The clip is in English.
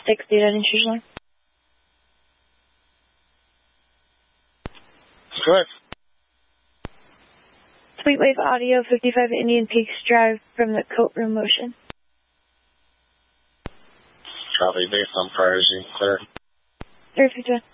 6 data intrusion. Correct. Sweetwave Audio, 55 Indian Peaks Drive from the courtroom motion. Copy, based on priors, clear. 351.